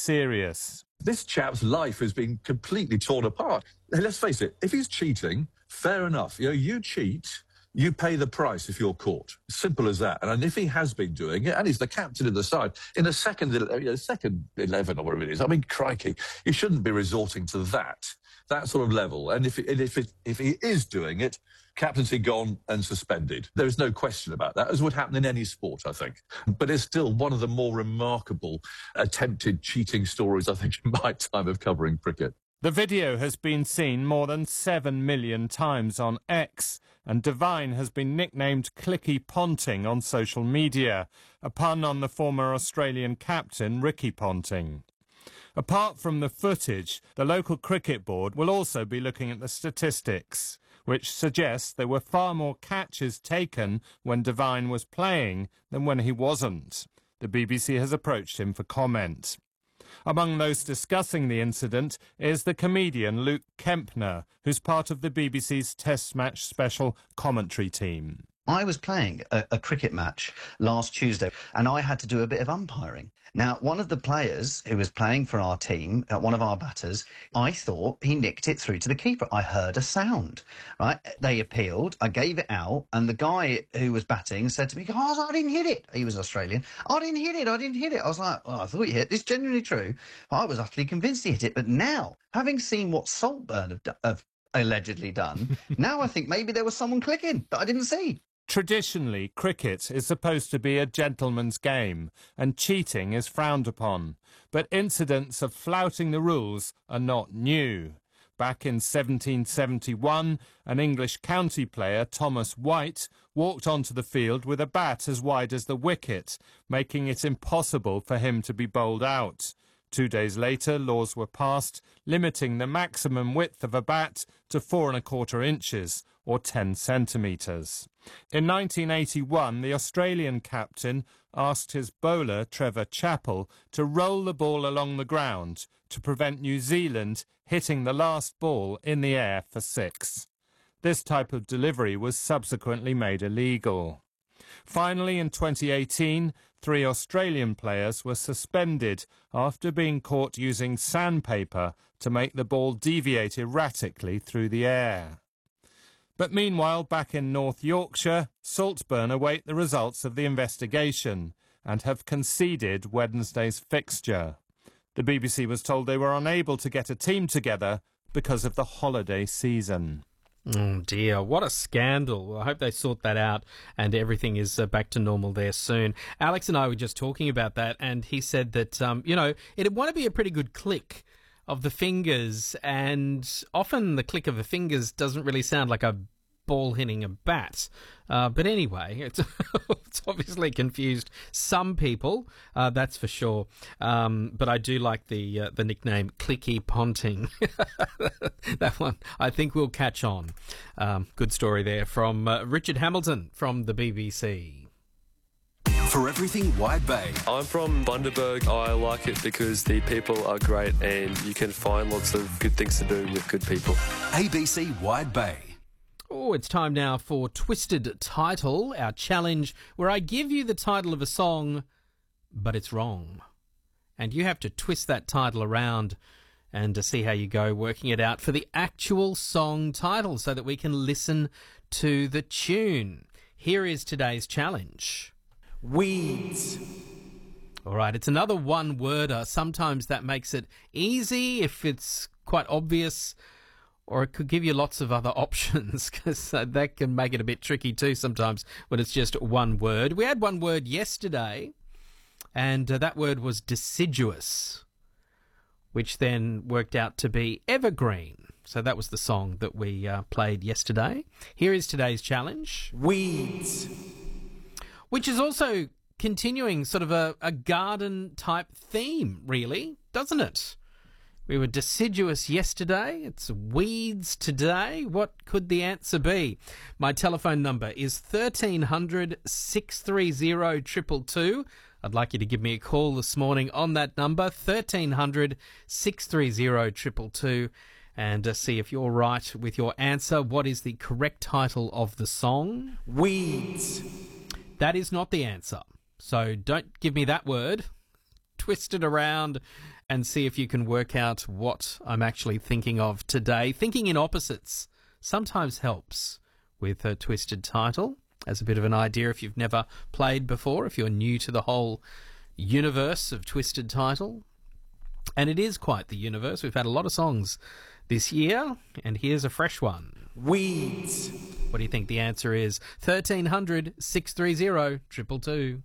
serious. This chap's life has been completely torn apart. Let's face it, if he's cheating, fair enough. You cheat, you pay the price if you're caught. Simple as that. And if he has been doing it, and he's the captain of the side, in a second 11 or whatever it is, I mean, crikey, you shouldn't be resorting to that sort of level. And if he is doing it, captaincy gone and suspended. There is no question about that, as would happen in any sport, I think. But it's still one of the more remarkable attempted cheating stories, I think, in my time of covering cricket. The video has been seen more than 7 million times on X, and Devine has been nicknamed Clicky Ponting on social media, a pun on the former Australian captain Ricky Ponting. Apart from the footage, the local cricket board will also be looking at the statistics, which suggests there were far more catches taken when Devine was playing than when he wasn't. The BBC has approached him for comment. Among those discussing the incident is the comedian Luke Kempner, who's part of the BBC's Test Match special commentary team. I was playing a cricket match last Tuesday and I had to do a bit of umpiring. Now, one of the players who was playing for our team, one of our batters, I thought he nicked it through to the keeper. I heard a sound, right? They appealed, I gave it out, and the guy who was batting said to me, "Oh, I didn't hit it." He was Australian. "I didn't hit it. I was like, "Oh, I thought you hit it. It's genuinely true." I was utterly convinced he hit it. But now, having seen what Saltburn have allegedly done, now I think maybe there was someone clicking that I didn't see. Traditionally, cricket is supposed to be a gentleman's game, and cheating is frowned upon. But incidents of flouting the rules are not new. Back in 1771, an English county player, Thomas White, walked onto the field with a bat as wide as the wicket, making it impossible for him to be bowled out. 2 days later, laws were passed limiting the maximum width of a bat to 4¼ inches, or 10 centimetres. In 1981, the Australian captain asked his bowler, Trevor Chappell, to roll the ball along the ground to prevent New Zealand hitting the last ball in the air for 6. This type of delivery was subsequently made illegal. Finally, in 2018, 3 Australian players were suspended after being caught using sandpaper to make the ball deviate erratically through the air. But meanwhile, back in North Yorkshire, Saltburn await the results of the investigation and have conceded Wednesday's fixture. The BBC was told they were unable to get a team together because of the holiday season. Oh dear, what a scandal. Well, I hope they sort that out and everything is back to normal there soon. Alex and I were just talking about that, and he said that, it'd want to be a pretty good click of the fingers, and often the click of the fingers doesn't really sound like a ball hitting a bat. But anyway, it's obviously confused some people, that's for sure. But I do like the nickname Clicky Ponting. That one I think will catch on. Good story there from Richard Hamilton from the BBC. For everything Wide Bay. I'm from Bundaberg. I like it because the people are great and you can find lots of good things to do with good people. ABC Wide Bay. Oh, it's time now for Twisted Title, our challenge where I give you the title of a song, but it's wrong. And you have to twist that title around and to see how you go working it out for the actual song title so that we can listen to the tune. Here is today's challenge. Weeds. All right, it's another one-worder. Sometimes that makes it easy if it's quite obvious, or it could give you lots of other options, because that can make it a bit tricky too sometimes when it's just one word. We had one word yesterday, and that word was deciduous, which then worked out to be evergreen. So that was the song that we played yesterday. Here is today's challenge. Weeds. Which is also continuing sort of a garden-type theme, really, doesn't it? We were deciduous yesterday. It's weeds today. What could the answer be? My telephone number is 1300 630 222. I'd like you to give me a call this morning on that number, 1300 630 222, and see if you're right with your answer. What is the correct title of the song? Weeds. That is not the answer. So don't give me that word. Twist it around and see if you can work out what I'm actually thinking of today. Thinking in opposites sometimes helps with a Twisted Title, as a bit of an idea if you've never played before, if you're new to the whole universe of Twisted Title. And it is quite the universe. We've had a lot of songs this year, and here's a fresh one. Weeds. What do you think the answer is? 1300 630 222.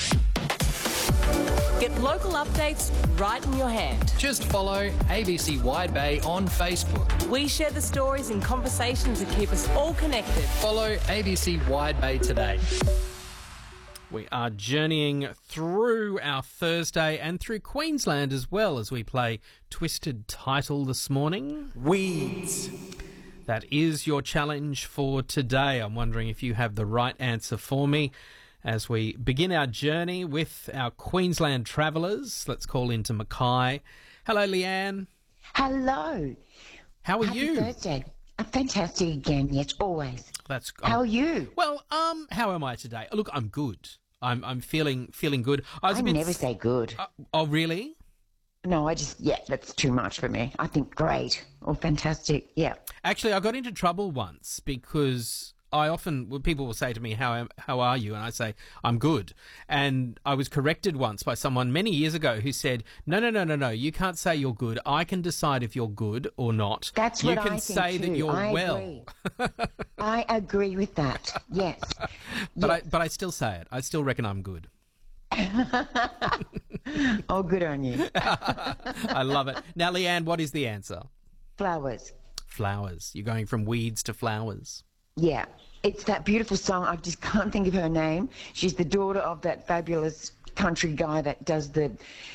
Get local updates right in your hand. Just follow ABC Wide Bay on Facebook. We share the stories and conversations that keep us all connected. Follow ABC Wide Bay today. We are journeying through our Thursday and through Queensland as well as we play Twisted Title this morning. Weeds. That is your challenge for today. I'm wondering if you have the right answer for me. As we begin our journey with our Queensland travellers, let's call into Mackay. Hello, Leanne. Hello. How are Happy you? Thursday. Fantastic again, yes, always. That's How are you? Well, how am I today? Look, I'm good. I'm feeling good. I never say good. Oh, really? No, that's too much for me. I think great or fantastic, yeah. Actually, I got into trouble once because people will say to me, how are you? And I say, I'm good. And I was corrected once by someone many years ago who said, no, you can't say you're good. I can decide if you're good or not. That's what you can I think say too. that you're I well. Agree. I agree with that, yes. But I still say it. I still reckon I'm good. Oh, good on you. I love it. Now, Leanne, what is the answer? Flowers. Flowers. You're going from weeds to flowers. Yeah, it's that beautiful song. I just can't think of her name. She's the daughter of that fabulous country guy that does the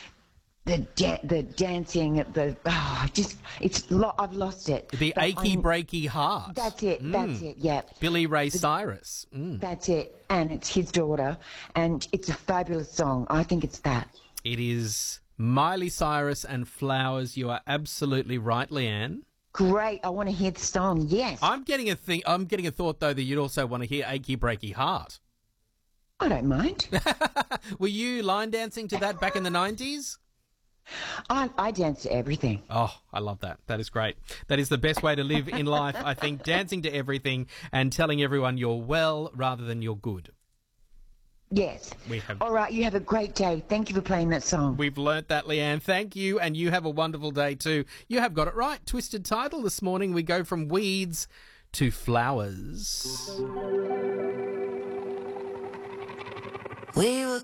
dancing at the. I've lost it. The achy breaky heart. That's it. That's it. Yeah. Billy Ray Cyrus. That's it. And it's his daughter, and it's a fabulous song. I think it's that. It is Miley Cyrus and Flowers. You are absolutely right, Leanne. Great. I want to hear the song. Yes. I'm getting a thought though that you'd also want to hear Achy Breaky Heart. I don't mind. Were you line dancing to that back in the 90s? I dance to everything. Oh, I love that. That is great. That is the best way to live in life, I think, dancing to everything and telling everyone you're well rather than you're good. Yes. All right, you have a great day. Thank you for playing that song. We've learnt that, Leanne. Thank you, and you have a wonderful day too. You have got it right. Twisted Title this morning. We go from weeds to flowers. We were